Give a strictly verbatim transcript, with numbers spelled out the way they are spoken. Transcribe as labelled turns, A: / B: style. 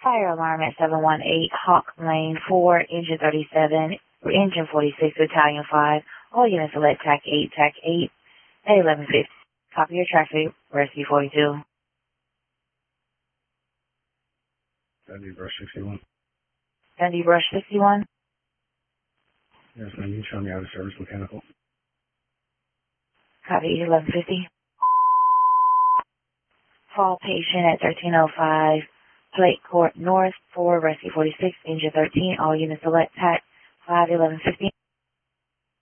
A: Fire alarm at seven one eight Hawk Lane four, engine thirty-seven, engine forty-six, Battalion five. All units select T A C eight, T A C eight at eleven fifty. Copy your traffic, Rescue forty-two.
B: Dundee Brush sixty-one.
A: Dundee Brush sixty-one.
B: Yes, ma'am. You can show me out of service mechanical.
A: Copy eleven fifty. Fall patient at thirteen oh five Plate Court North four, Rescue forty-six, engine thirteen. All units select T A C five, eleven fifty.